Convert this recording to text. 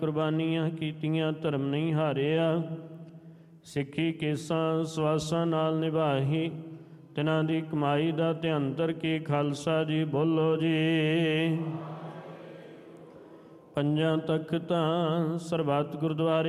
ਕੁਰਬਾਨੀਆਂ ਕੀਤੀਆਂ ਧਰਮ ਨਹੀਂ ਹਾਰਿਆ। ਸਿੱਖੀ ਕੇਸਾਂ ਸਵਾਸਾਂ ਨਾਲ ਨਿਭਾਹੀ, ਤਿਨਾਂ ਦੀ ਕਮਾਈ ਦਾ ਧਿਆਨ ਧਰ ਕੇ ਖਾਲਸਾ ਜੀ ਬੋਲੋ ਜੀ। ਪੰਜਾਂ ਤਖਤਾਂ ਸਰਬੱਤ ਗੁਰਦੁਆਰੇ